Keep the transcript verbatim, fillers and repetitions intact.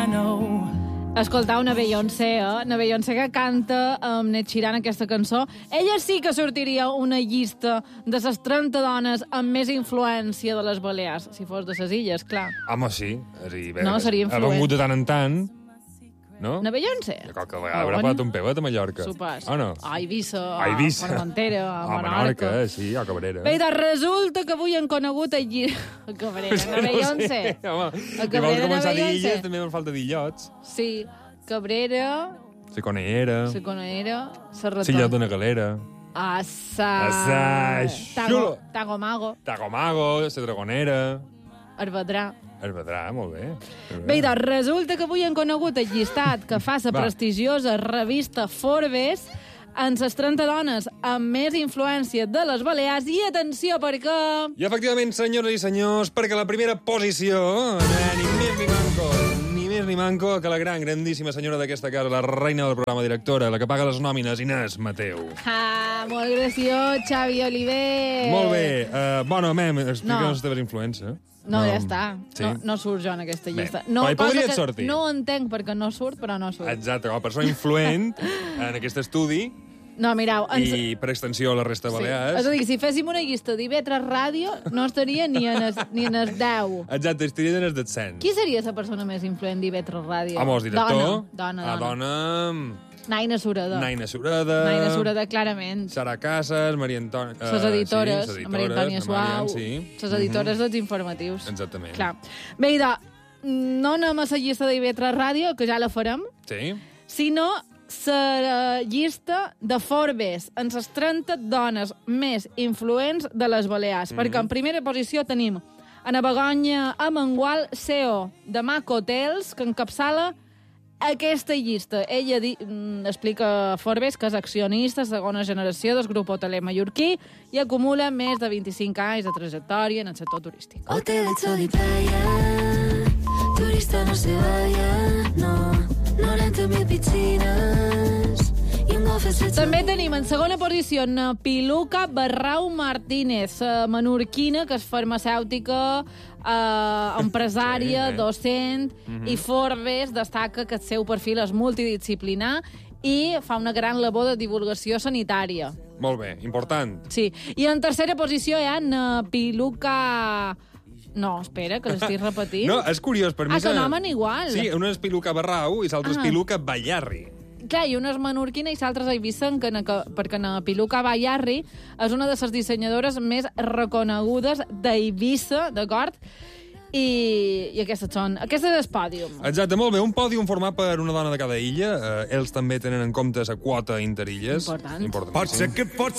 piano. Escoltar una Beyoncé, eh? Una Beyoncé que canta amb Ned Sheeran aquesta cançó. Ella sí que sortiria una llista de les trenta dones amb més influència de les Balears, si fos de les illes, clar. Home, sí. És a dir, bé, No, seria influent. Ha vengut de tant en tant, no? Una Beyoncé? De qualque vegada haurà parat un peu a Mallorca. Supòs. O no? A Eivissa, A Eivissa. a Formentera, a A Menorca. Menorca, sí, a Cabrera. Bé, doncs resulta que avui han conegut a Lli... A Cabrera, a Beyoncé. No sé, home, A si vols Cabrera, començar a a dir Beyoncé. illes, també em falta dir illots. Sí, Cabrera, La Conellera, Saconera, Serrató. Sillot de la Galera, Assa... Assa, Tago, xulo. Tagomago, Tagomago, la Dragonera, Arbadrà. el Vedrà, molt bé. Bé, doncs resulta que avui han conegut el llistat que fa la Va. prestigiosa revista Forbes en les trenta dones amb més influència de les Balears. I atenció, perquè... I efectivament, senyores i senyors, perquè la primera posició, eh, ni més ni manco, ni més ni manco que la gran, grandíssima senyora d'aquesta casa, la reina del programa, directora, la que paga les nòmines, Inés Mateu. Ah, molt graciós, Xavi Oliver. Molt bé. Uh, bueno, mem, explica'ns No. les teves influències. No, ja està. Sí? No, no surt jo en aquesta Bé, llista. No, però hi cosa podries que sortir. No ho entenc perquè no surt, però no surt. Exacte, com a persona influent en aquest estudi No, mireu, ens... i, per extensió, a la resta de Sí. Balears. És a dir, si féssim una llista d'I V tres Ràdio, no estaria ni en el, ni en el deu. Exacte, estaria en els descens. Qui seria la persona més influent d'I V tres Ràdio? Home, el director. Dona, La dona. dona... Naina Sureda. Naina Sureda. Naina Sureda, clarament. Sara Casas, Maria Antònia... Les editores, sí, les editores, Maria Antònia la Suau, Marian, sí. les editores dels informatius. Exactament. Clar. Bé, idò, no anem a la llista d'I V tres Ràdio, que ja la farem, Sí. sinó la llista de Forbes en les trenta dones més influents de les Balears. Mhm. Perquè en primera posició tenim Ana Begoña Amengual, C E O de Mac Hotels, que encapçala aquesta llista. Ella di, mm, explica a Forbes que és accionista, segona generació del grup hoteler mallorquí i acumula més de vint-i-cinc anys de trajectòria en el sector turístic. Hotel Sol y playa, turista no se vaya, no, noranta mil piscines y un golf es el També tenim en segona posició na Piluca Barrau Martínez, eh, menorquina, que és farmacèutica, eh, empresària, Sí, bé. docent, i Forbes destaca que el seu perfil és multidisciplinar i fa una gran labor de divulgació sanitària. Molt bé, important. Sí. I en tercera posició hi ha na Piluca... No, espera, que l'estic repetint. No, és curiós, per mi... Ah, que s'ha- nomen igual. Sí, una és Piluca Barrau i l'altra és Ah. Piluca Ballarri. Clar, i una és menorquina i l'altra és eivissenca, perquè na Piluca Ballarri és una de les dissenyadores més reconegudes d'Eivissa, d'acord? I, i aquestes són... Aquestes és el pòdium. Exacte, molt bé. Un pòdium format per una dona de cada illa. Eh, ells també tenen en compte la quota interilles. Important. Importantíssim. Pot ser que pot